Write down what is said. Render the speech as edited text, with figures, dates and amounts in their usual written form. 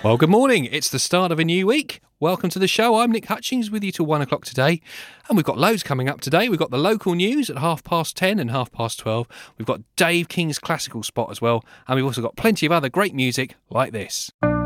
Well, good morning. It's the start of a new week. Welcome to the show. I'm Nick Hutchings with you till 1 o'clock today. And we've got loads coming up today. We've got the local news at 10:30 and 12:30. We've got Dave King's classical spot as well. And we've also got plenty of other great music like this.